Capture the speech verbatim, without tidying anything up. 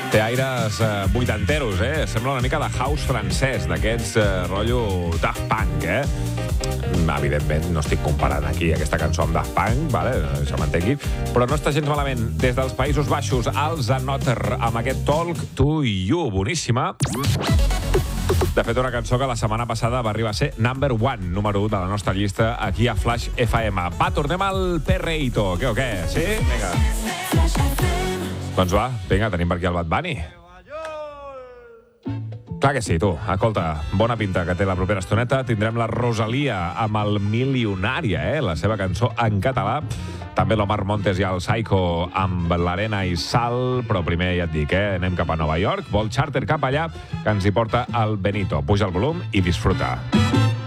Té aires eh, vuitanteros, eh? Sembla una mica de house francès, d'aquests eh, rotllo Daft Punk, eh? Evidentment, no estic comparant aquí aquesta cançó amb Daft Punk, vale? Se m'entengui, però no està gens malament. Des dels Països Baixos, els Anotter, amb aquest Talk to You, boníssima. De fet, una cançó que la setmana passada va arribar a ser number one, número u de la nostra llista aquí a Flash F M. Va, tornem al perreíto. Què o què? Sí? Vinga. Doncs va, vinga, tenim per aquí el Bad Bunny. Clar que sí, tu. Escolta, bona pinta que té la propera estoneta. Tindrem la Rosalia amb el Milionària, eh? La seva cançó en català. També l'Omar Montes i el Psycho amb l'Arena i Sal. Però primer ja et dic, eh? Anem cap a Nova York. Vol charter cap allà, que ens hi porta el Benito. Puja el volum i disfruta.